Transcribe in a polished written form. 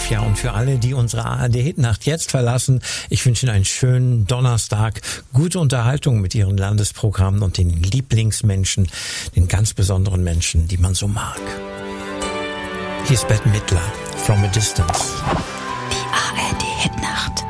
11. Ja, und für alle, die unsere ARD-Hitnacht jetzt verlassen, ich wünsche Ihnen einen schönen Donnerstag, gute Unterhaltung mit Ihren Landesprogrammen und den Lieblingsmenschen, den ganz besonderen Menschen, die man so mag. Hier ist Bette Midler, From a Distance. Die ARD-Hitnacht.